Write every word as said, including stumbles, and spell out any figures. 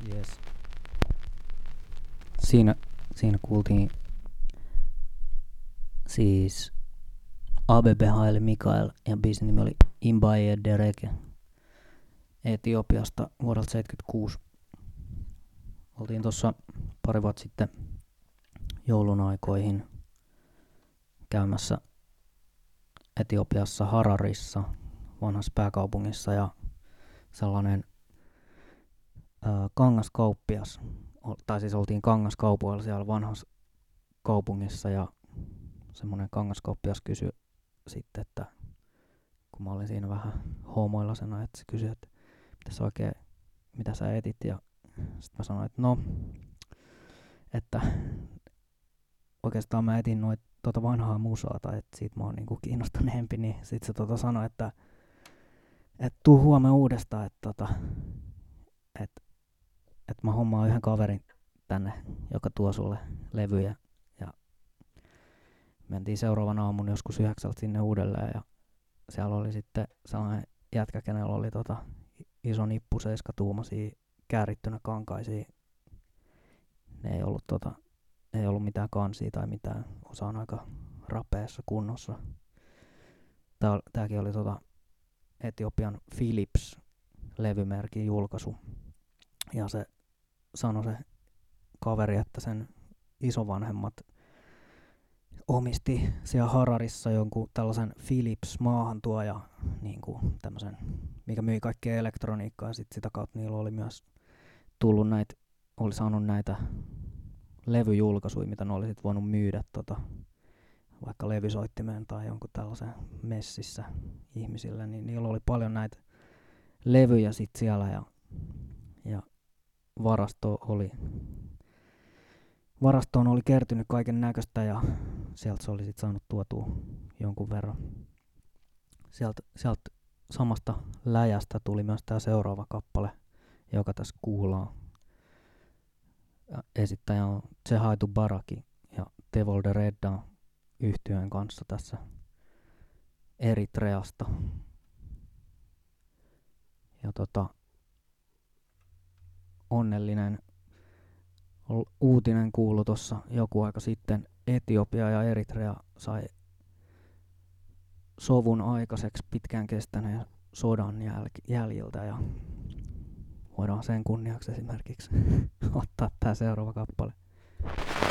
Yes. Siinä, siinä kuultiin siis A B B Haile Mikael ja biisin nimi oli Imbaye Dereke Etiopiasta vuodelta seitsemänkymmentäkuusi. Oltiin tuossa pari vuotta sitten joulun aikoihin käymässä Etiopiassa Hararissa, vanhassa pääkaupungissa, ja sellainen ää, kangaskauppias, tai siis oltiin kangaskaupoilla siellä vanhassa kaupungissa, ja semmoinen kangaskauppias kysyi sitten, että kun mä olin siinä vähän hoomoillasena, että se kysyi, että mitä sä oikein, mitä sä etit, ja sitten mä sanoin, että no, että oikeastaan mä etin noit tota vanhaa musaa, tai että siitä mä oon niinku kiinnostuneempi, niin sit se tota sanoi, että et tuu huomenna uudestaan, että tota, et, et mä hommaan yhden kaverin tänne, joka tuo sulle levyjä, ja mentiin seuraavan aamun joskus yhdeksältä sinne uudelleen, ja siellä oli sitten sellainen jätkä, kenellä oli tota iso nippu seiskatuumaisia käärittynä kankaisia. Ne ei ollut, tota, ei ollut mitään kansia tai mitään, osa on aika rapeassa kunnossa. Tää, tääkin oli tota Etiopian Philips-levymerkin julkaisu. Ja se sanoi se kaveri, että sen isovanhemmat omisti siellä Hararissa jonkun tällaisen Philips maahantuoja, niin kuin tämmöisen, mikä myi kaikkea elektroniikkaa, ja sit sitä kautta niillä oli myös tullut näitä, oli saanut näitä levyjulkaisuja, mitä ne oli sit voinut myydä tota, vaikka levysoittimeen tai jonkun tällaisen messissä ihmisille, niin niillä oli paljon näitä levyjä sit siellä, ja, ja varasto oli varastoon oli kertynyt kaiken näköistä, ja sieltä se oli sit saanut tuotua jonkun verran. Sieltä, sieltä samasta läjästä tuli myös tää seuraava kappale, joka tässä kuullaan. Esittäjä on Tsehaitu Baraki ja Tevolde Redda yhtyeen kanssa tässä Eritreasta. Ja tota, onnellinen uutinen kuului tuossa joku aika sitten. Etiopia ja Eritrea sai sovun aikaiseksi pitkään kestäneen sodan jäl- jäljiltä, ja voidaan sen kunniaksi esimerkiksi ottaa tää seuraava kappale.